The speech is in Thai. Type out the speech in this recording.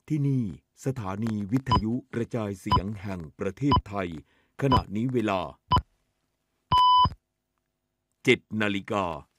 ที่นี่สถานีวิทยุกระจายเสียงแห่งประเทศไทยขณะนี้เวลา 7 นาฬิกา